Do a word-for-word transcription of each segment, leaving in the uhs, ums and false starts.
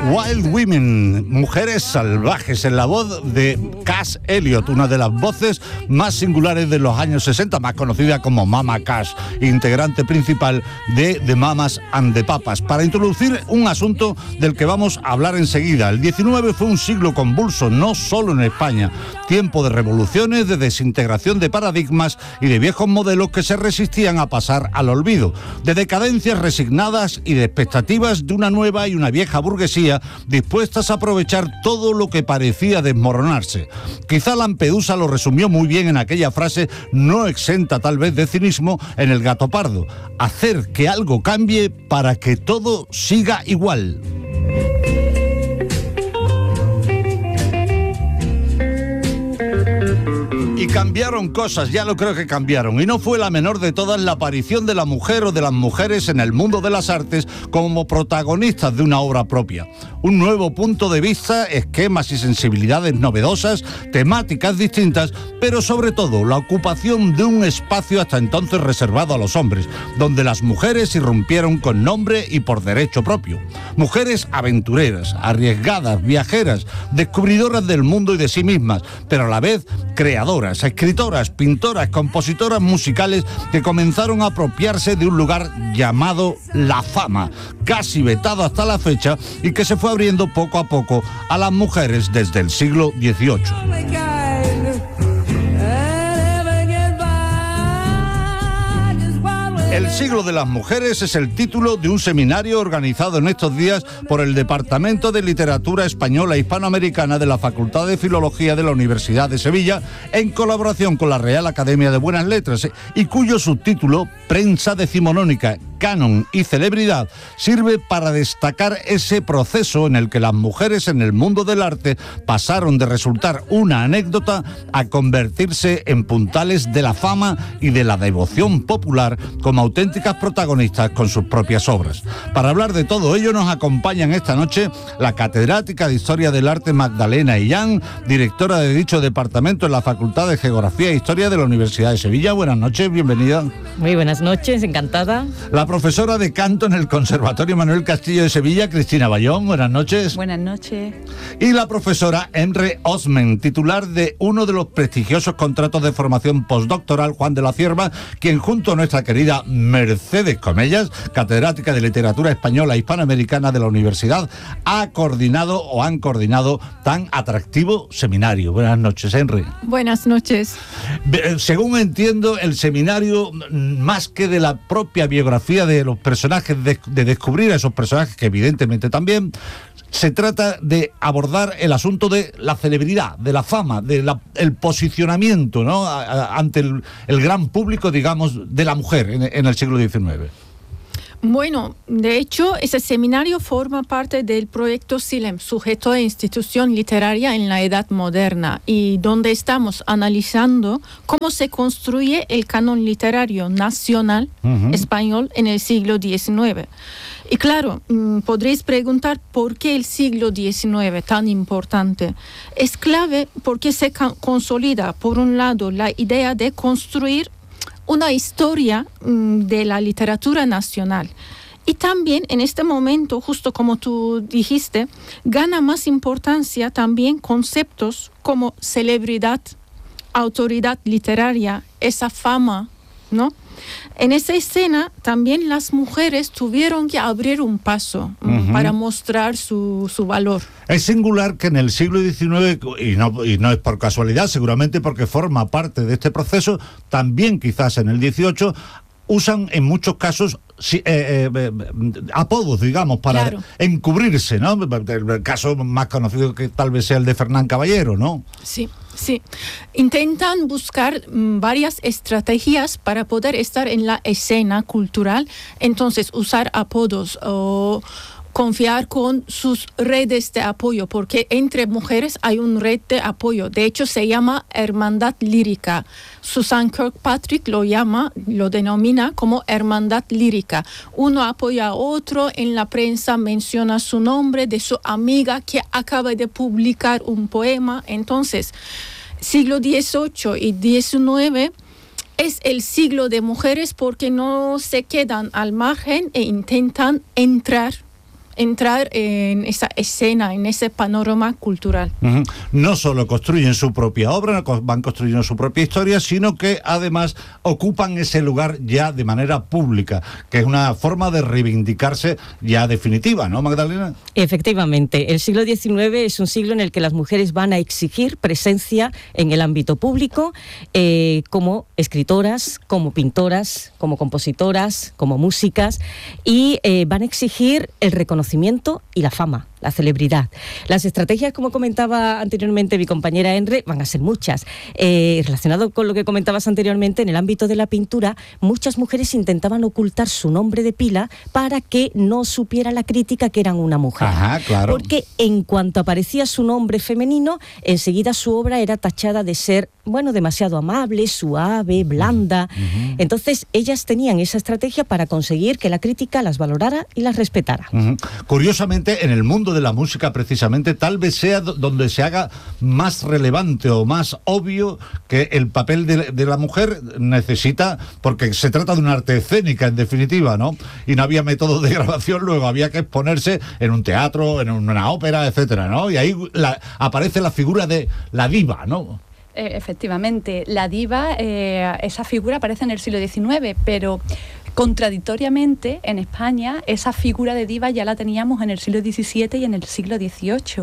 Wild Women, mujeres salvajes, en la voz de Cass Elliot, una de las voces más singulares de los años sesenta, más conocida como Mama Cass, integrante principal de The Mamas and the Papas. Para introducir un asunto del que vamos a hablar enseguida, el diecinueve fue un siglo convulso, no solo en España, tiempo de revoluciones, de desintegración de paradigmas y de viejos modelos que se resistían a pasar al olvido, de decadencias resignadas y de expectativas de una nueva y una vieja burguesía dispuestas a aprovechar todo lo que parecía desmoronarse. Quizá Lampedusa lo resumió muy bien en aquella frase no exenta tal vez de cinismo en El gato pardo: hacer que algo cambie para que todo siga igual. Y cambiaron cosas, ya lo creo que cambiaron, y no fue la menor de todas la aparición de la mujer o de las mujeres en el mundo de las artes como protagonistas de una obra propia. Un nuevo punto de vista, esquemas y sensibilidades novedosas, temáticas distintas, pero sobre todo la ocupación de un espacio hasta entonces reservado a los hombres, donde las mujeres irrumpieron con nombre y por derecho propio. Mujeres aventureras, arriesgadas, viajeras, descubridoras del mundo y de sí mismas, pero a la vez creadoras, escritoras, pintoras, compositoras musicales que comenzaron a apropiarse de un lugar llamado la fama, casi vetado hasta la fecha, y que se fue abriendo poco a poco a las mujeres desde el siglo dieciocho. El siglo de las mujeres es el título de un seminario organizado en estos días por el Departamento de Literatura Española e Hispanoamericana de la Facultad de Filología de la Universidad de Sevilla, en colaboración con la Real Academia de Buenas Letras, y cuyo subtítulo, Prensa Decimonónica, Canon y Celebridad, sirve para destacar ese proceso en el que las mujeres en el mundo del arte pasaron de resultar una anécdota a convertirse en puntales de la fama y de la devoción popular como auténticas protagonistas con sus propias obras. Para hablar de todo ello nos acompañan esta noche la catedrática de Historia del Arte Magdalena Illán, directora de dicho departamento en la Facultad de Geografía e Historia de la Universidad de Sevilla. Buenas noches, bienvenida. Muy buenas noches, encantada. La profesora de canto en el Conservatorio Manuel Castillo de Sevilla, Cristina Bayón. Buenas noches. Buenas noches. Y la profesora Emre Osmen, titular de uno de los prestigiosos contratos de formación postdoctoral Juan de la Cierva, quien junto a nuestra querida Mercedes Comellas, catedrática de Literatura Española e Hispanoamericana de la Universidad, ha coordinado o han coordinado tan atractivo seminario. Buenas noches, Henry. Buenas noches. Según entiendo, el seminario, más que de la propia biografía de los personajes, de, de descubrir a esos personajes, que evidentemente también, se trata de abordar el asunto de la celebridad, de la fama, del de posicionamiento, ¿no?, a, a, ante el, el gran público, digamos, de la mujer en, en el siglo diecinueve. Bueno, de hecho, ese seminario forma parte del proyecto SILEM, Sujeto de Institución Literaria en la Edad Moderna, y donde estamos analizando cómo se construye el canon literario nacional uh-huh. español en el siglo diecinueve. Y claro, mmm, podréis preguntar por qué el siglo diecinueve tan importante. Es clave porque se ca- consolida, por un lado, la idea de construir una historia mmm, de la literatura nacional. Y también en este momento, justo como tú dijiste, gana más importancia también conceptos como celebridad, autoridad literaria, esa fama, ¿no? En esa escena también las mujeres tuvieron que abrir un paso uh-huh. para mostrar su, su valor. Es singular que en el siglo diecinueve, y no, y no es por casualidad, seguramente porque forma parte de este proceso, también quizás en el dieciocho, usan en muchos casos sí, eh, eh, apodos, digamos, para claro. encubrirse, ¿no? El caso más conocido que tal vez sea el de Fernán Caballero, ¿no? Sí. Sí, intentan buscar mm, varias estrategias para poder estar en la escena cultural, entonces usar apodos o confiar con sus redes de apoyo, porque entre mujeres hay una red de apoyo, de hecho se llama Hermandad Lírica. Susan Kirkpatrick lo llama, lo denomina como Hermandad Lírica. Uno apoya a otro, en la prensa menciona su nombre de su amiga que acaba de publicar un poema. Entonces, siglo dieciocho y diecinueve es el siglo de mujeres porque no se quedan al margen e intentan entrar entrar en esa escena, en ese panorama cultural. Uh-huh. No solo construyen su propia obra, van construyendo su propia historia, sino que además ocupan ese lugar ya de manera pública, que es una forma de reivindicarse ya definitiva, ¿no, Magdalena? Efectivamente, el siglo diecinueve es un siglo en el que las mujeres van a exigir presencia en el ámbito público, eh, como escritoras, como pintoras, como compositoras, como músicas, y eh, van a exigir el reconocimiento y la fama, la celebridad. Las estrategias, como comentaba anteriormente mi compañera Enre, van a ser muchas. Eh, relacionado con lo que comentabas anteriormente, en el ámbito de la pintura, muchas mujeres intentaban ocultar su nombre de pila para que no supiera la crítica que eran una mujer. Ajá, claro. Porque en cuanto aparecía su nombre femenino, enseguida su obra era tachada de ser, bueno, demasiado amable, suave, blanda. Uh-huh. Entonces, ellas tenían esa estrategia para conseguir que la crítica las valorara y las respetara. Uh-huh. Curiosamente, en el mundo de la música, precisamente, tal vez sea d- donde se haga más relevante o más obvio que el papel de, de la mujer necesita, porque se trata de una arte escénica, en definitiva, ¿no? Y no había métodos de grabación, luego había que exponerse en un teatro, en una ópera, etcétera, ¿no? Y ahí la, aparece la figura de la diva, ¿no? Efectivamente, la diva, eh, esa figura aparece en el siglo diecinueve, pero contradictoriamente en España esa figura de diva ya la teníamos en el siglo diecisiete y en el siglo dieciocho.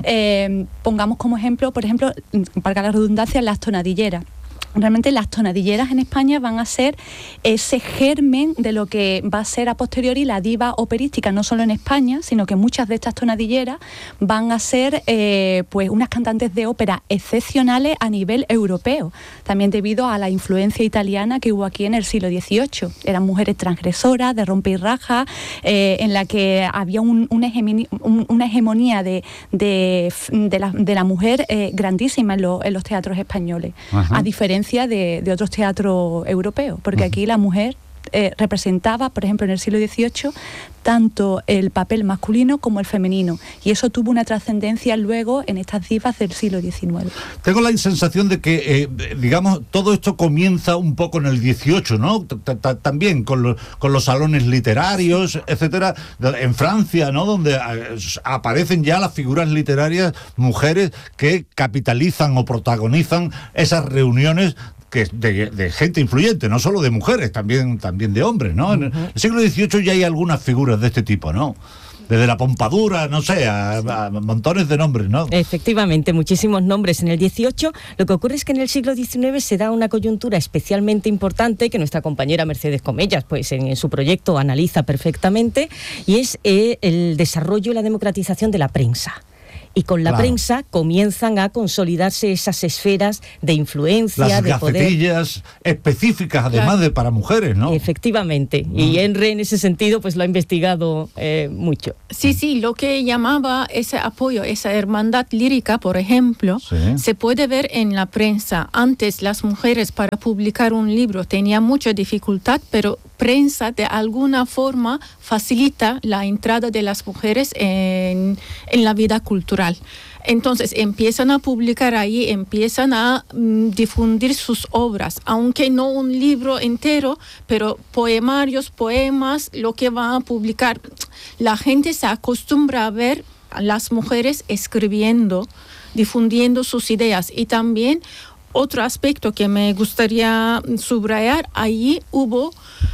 Eh, pongamos como ejemplo, por ejemplo, para la redundancia, las tonadilleras. Realmente las tonadilleras en España van a ser ese germen de lo que va a ser a posteriori la diva operística, no solo en España, sino que muchas de estas tonadilleras van a ser eh, pues unas cantantes de ópera excepcionales a nivel europeo, también debido a la influencia italiana que hubo aquí en el siglo dieciocho. Eran mujeres transgresoras, de rompe y raja, eh, en la que había un, una, hegemonía, un, una hegemonía de, de, de, la, de la mujer eh, grandísima en, lo, en los teatros españoles. Ajá. A diferencia De, de otros teatros europeos, porque aquí la mujer eh, representaba, por ejemplo, en el siglo dieciocho, tanto el papel masculino como el femenino, y eso tuvo una trascendencia luego en estas divas del siglo diecinueve. Tengo la sensación de que, eh, digamos, todo esto comienza un poco en el dieciocho, ¿no? También con los, con los salones literarios, etcétera, en Francia, ¿no? Donde aparecen ya las figuras literarias, mujeres que capitalizan o protagonizan esas reuniones que de, de gente influyente, no solo de mujeres, también, también de hombres, ¿no? En el siglo dieciocho ya hay algunas figuras de este tipo, ¿no? Desde la Pompadura, no sé, a, a montones de nombres, ¿no? Efectivamente, muchísimos nombres en el dieciocho. Lo que ocurre es que en el siglo diecinueve se da una coyuntura especialmente importante que nuestra compañera Mercedes Comellas, pues en, en su proyecto analiza perfectamente, y es eh, el desarrollo y la democratización de la prensa. Y con la claro. prensa comienzan a consolidarse esas esferas de influencia, las de poder. Las gacetillas específicas, además claro. de para mujeres, ¿no? Efectivamente. Mm. Y Enre, en ese sentido, pues lo ha investigado eh, mucho. Sí, sí, lo que llamaba ese apoyo, esa hermandad lírica, por ejemplo, sí. se puede ver en la prensa. Antes las mujeres para publicar un libro tenían mucha dificultad, pero prensa de alguna forma facilita la entrada de las mujeres en, en la vida cultural. Entonces empiezan a publicar ahí, empiezan a mm, difundir sus obras, aunque no un libro entero, pero poemarios, poemas, lo que van a publicar. La gente se acostumbra a ver a las mujeres escribiendo, difundiendo sus ideas. Y también otro aspecto que me gustaría subrayar, allí hubo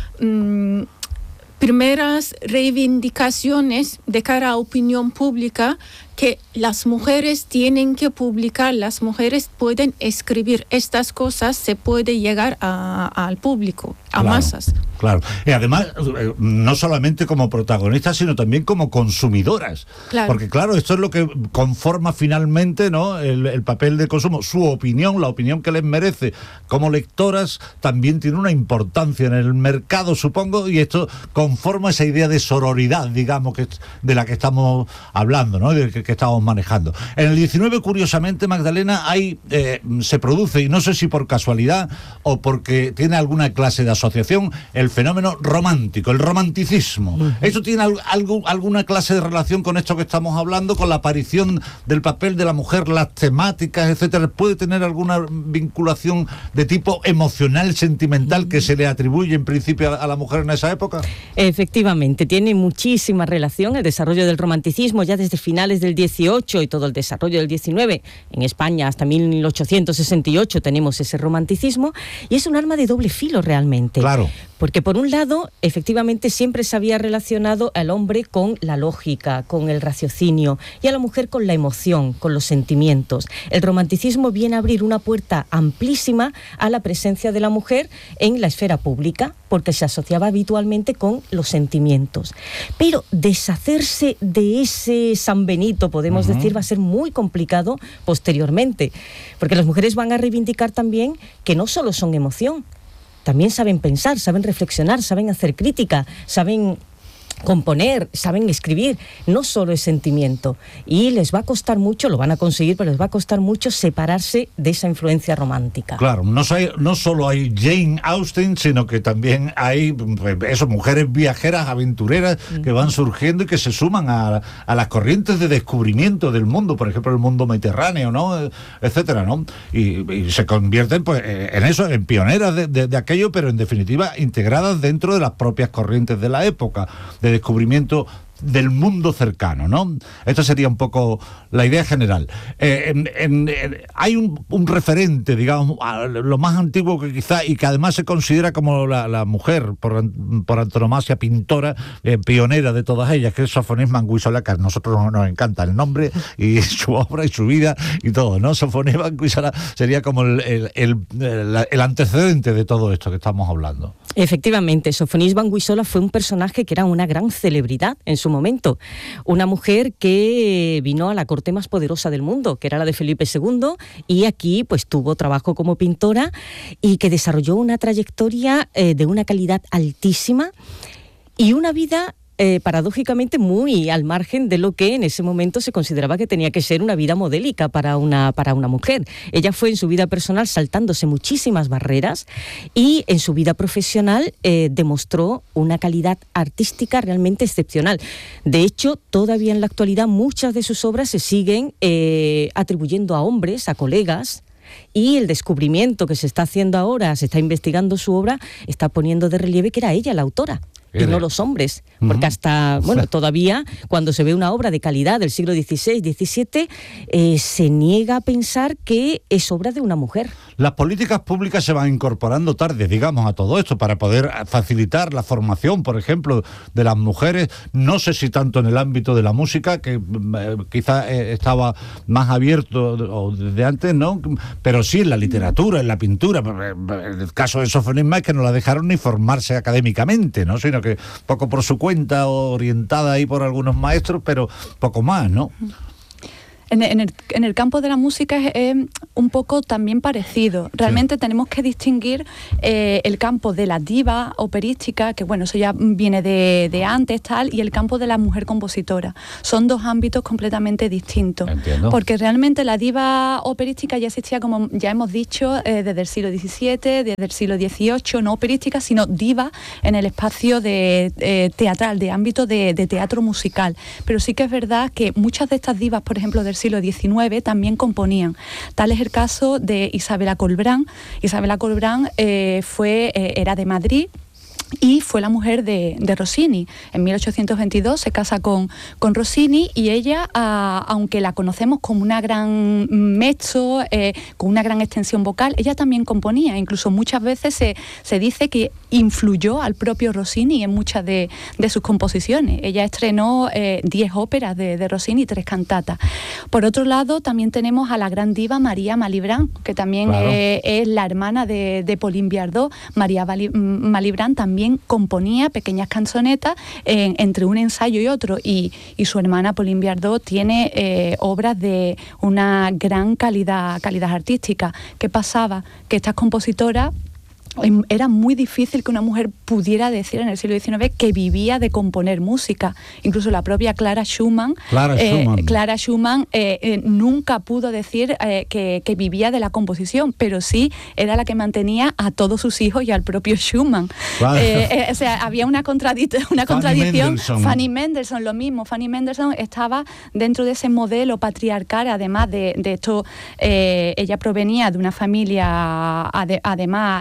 mm, primeras reivindicaciones de cara a opinión pública que las mujeres tienen que publicar, las mujeres pueden escribir estas cosas, se puede llegar a, a, al público, a claro, masas. Claro, y además no solamente como protagonistas, sino también como consumidoras, claro. porque claro, esto es lo que conforma finalmente, ¿no?, el, el papel de consumo. Su opinión, la opinión que les merece como lectoras, también tiene una importancia en el mercado, supongo, y esto conforma esa idea de sororidad, digamos, que de la que estamos hablando, ¿no?, de que que estamos manejando. En el diecinueve, curiosamente, Magdalena, hay, eh, se produce, y no sé si por casualidad o porque tiene alguna clase de asociación, el fenómeno romántico, el romanticismo. Uh-huh. ¿Eso tiene al, algo, alguna clase de relación con esto que estamos hablando, con la aparición del papel de la mujer, las temáticas, etcétera? ¿Puede tener alguna vinculación de tipo emocional, sentimental, uh-huh. que se le atribuye en principio a, a la mujer en esa época? Efectivamente, tiene muchísima relación el desarrollo del romanticismo ya desde finales del dieciocho y todo el desarrollo del diecinueve. En España hasta mil ochocientos sesenta y ocho tenemos ese romanticismo y es un arma de doble filo realmente. Claro. Porque por un lado, efectivamente, siempre se había relacionado al hombre con la lógica, con el raciocinio, y a la mujer con la emoción, con los sentimientos. El romanticismo viene a abrir una puerta amplísima a la presencia de la mujer en la esfera pública, porque se asociaba habitualmente con los sentimientos. Pero deshacerse de ese San Benito, podemos uh-huh. decir, va a ser muy complicado posteriormente, porque las mujeres van a reivindicar también que no solo son emoción, también saben pensar, saben reflexionar, saben hacer crítica, saben componer, saben escribir, no solo es sentimiento. Y les va a costar mucho, lo van a conseguir, pero les va a costar mucho separarse de esa influencia romántica. Claro, no, hay, no solo hay Jane Austen, sino que también hay eso, mujeres viajeras, aventureras, mm. que van surgiendo y que se suman a, a las corrientes de descubrimiento del mundo, por ejemplo, el mundo mediterráneo, ¿no? Etcétera, ¿no? Y, y se convierten pues en eso, en pioneras de, de, de aquello, pero en definitiva integradas dentro de las propias corrientes de la época, de descubrimiento del mundo cercano, ¿no? Esto sería un poco la idea general. Eh, en, en, en, hay un, un referente, digamos, lo más antiguo que quizá, y que además se considera como la, la mujer, por, por antonomasia pintora, eh, pionera de todas ellas, que es Sofonisba Manguisola, que a nosotros nos encanta el nombre y su obra y su vida y todo, ¿no? Sofonisba Manguisola sería como el, el, el, el, el antecedente de todo esto que estamos hablando. Efectivamente, Sofonisba Manguisola fue un personaje que era una gran celebridad en su momento. Una mujer que vino a la corte más poderosa del mundo, que era la de Felipe segundo, y aquí pues tuvo trabajo como pintora y que desarrolló una trayectoria eh, de una calidad altísima y una vida Eh, paradójicamente muy al margen de lo que en ese momento se consideraba que tenía que ser una vida modélica para una, para una mujer. Ella fue en su vida personal saltándose muchísimas barreras y en su vida profesional eh, demostró una calidad artística realmente excepcional. De hecho, todavía en la actualidad muchas de sus obras se siguen eh, atribuyendo a hombres, a colegas, y el descubrimiento que se está haciendo ahora, se está investigando su obra, está poniendo de relieve que era ella la autora. Y no los hombres, porque uh-huh. hasta, bueno, todavía cuando se ve una obra de calidad del siglo dieciséis, diecisiete, eh, se niega a pensar que es obra de una mujer. Las políticas públicas se van incorporando tarde, digamos, a todo esto, para poder facilitar la formación, por ejemplo, de las mujeres. No sé si tanto en el ámbito de la música, que eh, quizás eh, estaba más abierto o desde antes, ¿no? Pero sí en la literatura, en la pintura. En el caso de Sofonisba es que no la dejaron ni formarse académicamente, ¿no? Sino que que poco por su cuenta, orientada ahí por algunos maestros, pero poco más, ¿no? En, en, el, en el campo de la música es eh, un poco también parecido. Realmente sí. Tenemos que distinguir eh, el campo de la diva operística, que bueno, eso ya viene de, de antes, tal, y el campo de la mujer compositora. Son dos ámbitos completamente distintos. Entiendo. Porque realmente la diva operística ya existía, como ya hemos dicho, eh, desde el siglo diecisiete, desde el siglo dieciocho, no operística, sino diva en el espacio de, eh, teatral, de ámbito de, de teatro musical. Pero sí que es verdad que muchas de estas divas, por ejemplo, del siglo diecinueve también componían. Tal es el caso de Isabela Colbrán. Isabela Colbrán eh, fue, eh, era de Madrid y fue la mujer de, de Rossini. En mil ochocientos veintidós se casa con, con Rossini y ella, a, aunque la conocemos como una gran mezzo, eh, con una gran extensión vocal, ella también componía. Incluso muchas veces se, se dice que influyó al propio Rossini en muchas de, de sus composiciones. Ella estrenó eh, diez óperas de, de Rossini y tres cantatas. Por otro lado, también tenemos a la gran diva María Malibran, que también claro. eh, es la hermana de, de Pauline Viardot. María Malibran también También componía pequeñas canzonetas eh, entre un ensayo y otro, y, y su hermana Pauline Viardot tiene eh, obras de una gran calidad, calidad artística. ¿Qué pasaba? Que estas compositoras, era muy difícil que una mujer pudiera decir en el siglo diecinueve que vivía de componer música. Incluso la propia Clara Schumann, Clara eh, Schumann, Clara Schumann eh, eh, nunca pudo decir eh, que, que vivía de la composición, pero sí era la que mantenía a todos sus hijos y al propio Schumann. Claro. Eh, eh, o sea, había una, contradic una Fanny contradicción. Mendelssohn. Fanny Mendelssohn, lo mismo. Fanny Mendelssohn estaba dentro de ese modelo patriarcal, además de, de esto, eh, ella provenía de una familia, ade además, eh,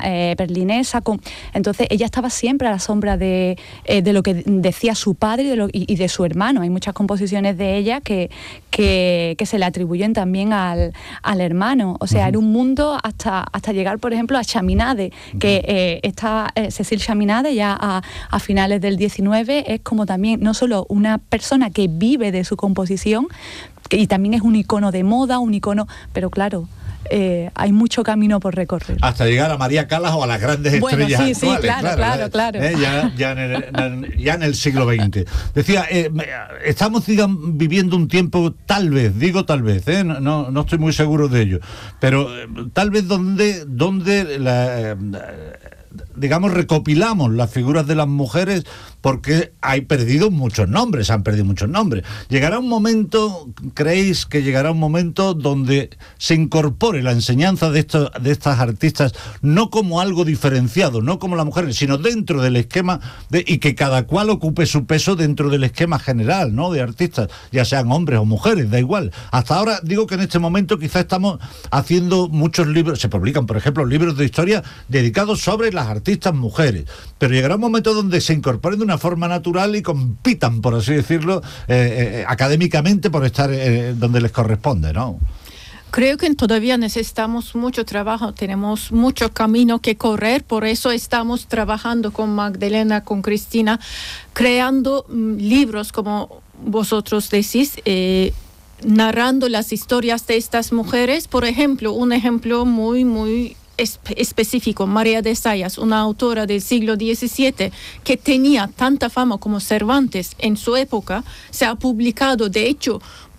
berlinesa. Con... Entonces ella estaba siempre a la sombra de, eh, de lo que decía su padre y de, lo, y, y de su hermano. Hay muchas composiciones de ella que, que, que se le atribuyen también al, al hermano. O sea, uh-huh. era un mundo hasta, hasta llegar, por ejemplo, a Chaminade, uh-huh. que eh, está eh, Cécile Chaminade ya a, a finales del diecinueve, es como también no solo una persona que vive de su composición, que, y también es un icono de moda, un icono, pero claro, Eh, hay mucho camino por recorrer. Hasta llegar a María Callas o a las grandes bueno, estrellas sí, actuales. Sí, claro, claro, claro. Eh, ya, ya, en el, ya en el siglo veinte. Decía, eh, estamos digamos, viviendo un tiempo, tal vez, digo tal vez, eh, no, no estoy muy seguro de ello, pero eh, tal vez donde, donde la, eh, digamos, recopilamos las figuras de las mujeres porque hay perdido muchos nombres, han perdido muchos nombres. Llegará un momento, ¿creéis que llegará un momento donde se incorpore la enseñanza de, estos, de estas artistas no como algo diferenciado, no como las mujeres, sino dentro del esquema de, y que cada cual ocupe su peso dentro del esquema general, ¿no?, de artistas, ya sean hombres o mujeres, da igual. Hasta ahora digo que en este momento quizás estamos haciendo muchos libros, se publican, por ejemplo, libros de historia dedicados sobre las artistas mujeres, pero llegará un momento donde se incorporen de una forma natural y compitan, por así decirlo, eh, eh, académicamente por estar eh, donde les corresponde, ¿no? Creo que todavía necesitamos mucho trabajo, tenemos mucho camino que correr, por eso estamos trabajando con Magdalena, con Cristina, creando mm, libros, como vosotros decís, eh, narrando las historias de estas mujeres. Por ejemplo, un ejemplo muy, muy específico, María de Zayas, una autora del siglo diecisiete que tenía tanta fama como Cervantes en su época, se ha publicado, de hecho,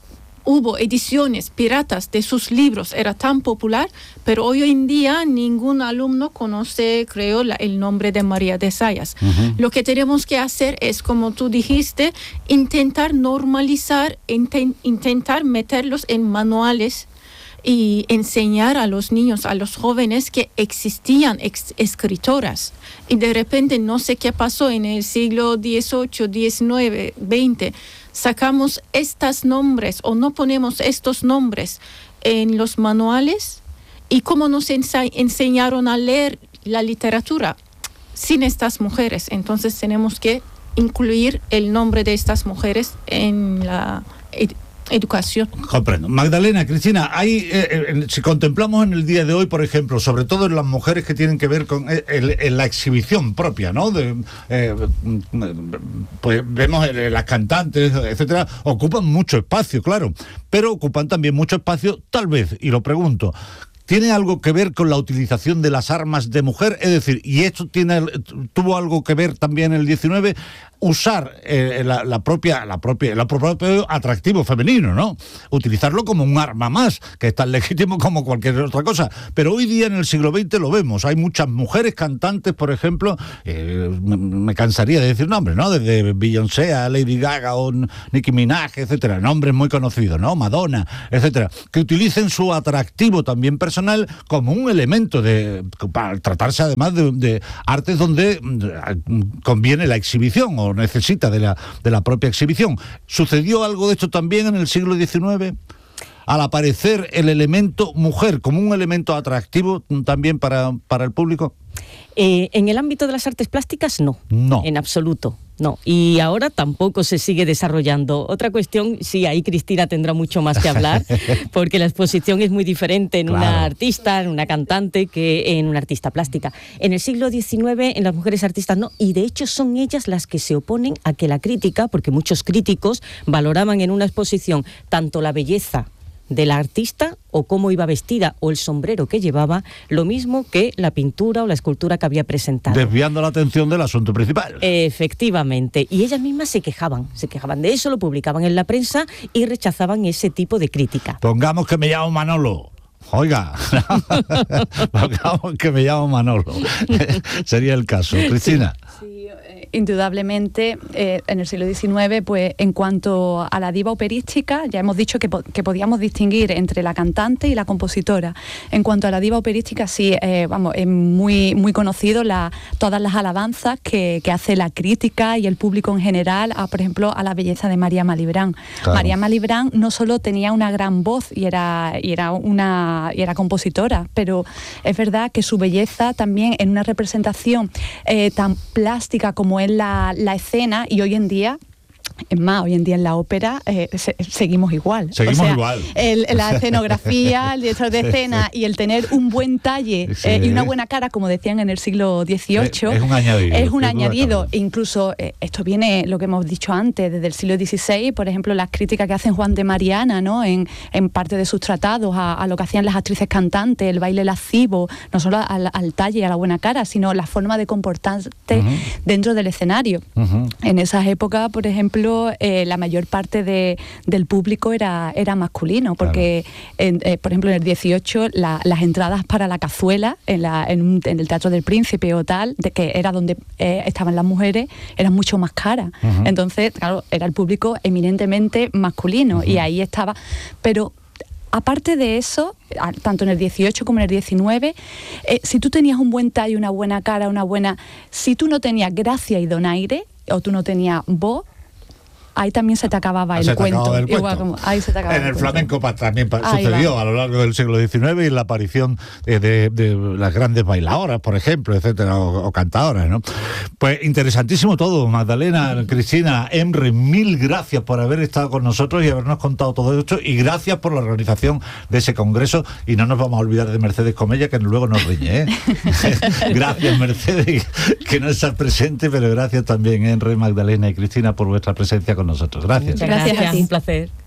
hubo ediciones piratas de sus libros, era tan popular, pero hoy en día ningún alumno conoce, creo, la, el nombre de María de Zayas. Uh-huh. Lo que tenemos que hacer es, como tú dijiste, intentar normalizar, inten, intentar meterlos en manuales y enseñar a los niños, a los jóvenes que existían ex- escritoras. Y de repente no sé qué pasó en el siglo dieciocho, diecinueve, veinte. Sacamos estos nombres o no ponemos estos nombres en los manuales. ¿Y cómo nos ensa- enseñaron a leer la literatura sin estas mujeres? Entonces tenemos que incluir el nombre de estas mujeres en la ed- educación. Comprendo. Magdalena, Cristina, hay, eh, eh, si contemplamos en el día de hoy, por ejemplo, sobre todo en las mujeres que tienen que ver con eh, el, el, la exhibición propia, ¿no? De, eh, pues vemos eh, las cantantes, etcétera, ocupan mucho espacio, claro, pero ocupan también mucho espacio, tal vez, y lo pregunto, ¿tiene algo que ver con la utilización de las armas de mujer? Es decir, ¿y esto tiene, tuvo algo que ver también en el diecinueve? Usar eh, la, la propia, la propia, el propio atractivo femenino, ¿no? Utilizarlo como un arma más, que es tan legítimo como cualquier otra cosa. Pero hoy día en el siglo veinte lo vemos. Hay muchas mujeres cantantes, por ejemplo, eh, me, me cansaría de decir nombres, ¿no? Desde Beyoncé a Lady Gaga o Nicki Minaj, etcétera. Nombres muy conocidos, ¿no? Madonna, etcétera. Que utilicen su atractivo también personal como un elemento de, para tratarse además de, de artes donde conviene la exhibición o necesita de la, de la propia exhibición. ¿Sucedió algo de esto también en el siglo diecinueve? Al aparecer el elemento mujer como un elemento atractivo también para, para el público. Eh, en el ámbito de las artes plásticas, no. No. En absoluto. No, y ahora tampoco se sigue desarrollando. Otra cuestión, sí, ahí Cristina tendrá mucho más que hablar, porque la exposición es muy diferente en claro. una artista, en una cantante, que en una artista plástica. En el siglo diecinueve, en las mujeres artistas no, y de hecho son ellas las que se oponen a que la crítica, porque muchos críticos valoraban en una exposición tanto la belleza de la artista o cómo iba vestida o el sombrero que llevaba, lo mismo que la pintura o la escultura que había presentado. Desviando la atención del asunto principal. Efectivamente. Y ellas mismas se quejaban, se quejaban de eso, lo publicaban en la prensa y rechazaban ese tipo de crítica. Pongamos que me llamo Manolo. Oiga, pongamos que me llamo Manolo. Sería el caso. Cristina. Sí. Sí. indudablemente, eh, en el siglo diecinueve, pues en cuanto a la diva operística, ya hemos dicho que, po que podíamos distinguir entre la cantante y la compositora. En cuanto a la diva operística, sí, eh, vamos, es muy, muy conocido la, todas las alabanzas que, que hace la crítica y el público en general, a, por ejemplo, a la belleza de María Malibran. Claro. María Malibran no solo tenía una gran voz y era, y era, una, y era compositora, pero es verdad que su belleza también en una representación eh, tan plástica como es la, la escena, y hoy en día, es más, hoy en día en la ópera eh, se, seguimos igual. Seguimos o sea, igual. El, la escenografía, el director de escena y el tener un buen talle sí. eh, y una buena cara, como decían en el siglo dieciocho, es, es un añadido. Es un añadido. Incluso eh, esto viene, lo que hemos dicho antes, desde el siglo dieciséis, por ejemplo, las críticas que hacen Juan de Mariana, ¿no? en, en parte de sus tratados a, a lo que hacían las actrices cantantes, el baile lascivo, no solo al, al talle y a la buena cara, sino la forma de comportarse uh-huh. dentro del escenario. Uh-huh. En esas épocas, por ejemplo, Eh, la mayor parte de, del público era, era masculino, porque, claro. en, eh, por ejemplo, en el dieciocho la, las entradas para la cazuela en, la, en, un, en el Teatro del Príncipe o tal, de que era donde eh, estaban las mujeres, eran mucho más caras. Uh-huh. Entonces, claro, era el público eminentemente masculino, uh-huh. y ahí estaba. Pero aparte de eso, tanto en el dieciocho como en el diecinueve, eh, si tú tenías un buen talle, una buena cara, una buena... Si tú no tenías gracia y donaire, o tú no tenías voz, ahí también se te acababa el, se cuento. Acababa el Igual, cuento. Como, ahí se te acababa en el, el flamenco cuento. también ahí sucedió va. a lo largo del siglo diecinueve, y la aparición de, de, de las grandes bailadoras, por ejemplo, etcétera, o, o cantadoras, ¿no? Pues interesantísimo todo, Magdalena, Cristina, Emre, mil gracias por haber estado con nosotros y habernos contado todo esto, y gracias por la organización de ese congreso, y no nos vamos a olvidar de Mercedes Comella, que luego nos riñe, ¿eh? Gracias, Mercedes, que no estás presente, pero gracias también, Emre, Magdalena y Cristina, por vuestra presencia con nosotros. Gracias. Gracias, Gracias a ti. Un placer.